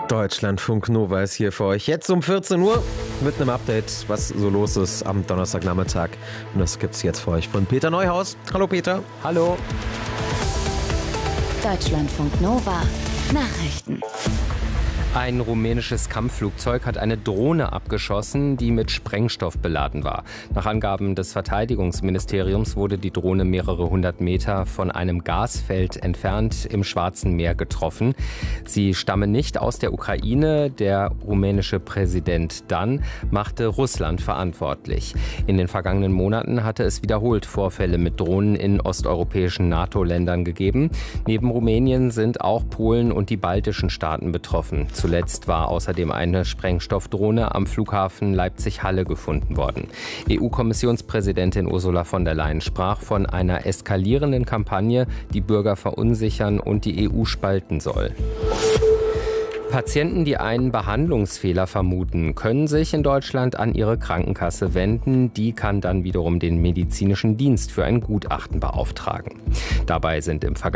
Deutschlandfunk Nova ist hier für euch. Jetzt um 14 Uhr mit einem Update, was so los ist am Donnerstagnachmittag. Und das gibt's jetzt für euch von Peter Neuhaus. Hallo Peter. Hallo. Deutschlandfunk Nova. Nachrichten. Ein rumänisches Kampfflugzeug hat eine Drohne abgeschossen, die mit Sprengstoff beladen war. Nach Angaben des Verteidigungsministeriums wurde die Drohne mehrere hundert Meter von einem Gasfeld entfernt im Schwarzen Meer getroffen. Sie stammen nicht aus der Ukraine. Der rumänische Präsident dann machte Russland verantwortlich. In den vergangenen Monaten hatte es wiederholt Vorfälle mit Drohnen in osteuropäischen NATO-Ländern gegeben. Neben Rumänien sind auch Polen und die baltischen Staaten betroffen. Zuletzt war außerdem eine Sprengstoffdrohne am Flughafen Leipzig-Halle gefunden worden. EU-Kommissionspräsidentin Ursula von der Leyen sprach von einer eskalierenden Kampagne, die Bürger verunsichern und die EU spalten soll. Patienten, die einen Behandlungsfehler vermuten, können sich in Deutschland an ihre Krankenkasse wenden. Die kann dann wiederum den medizinischen Dienst für ein Gutachten beauftragen. Dabei sind im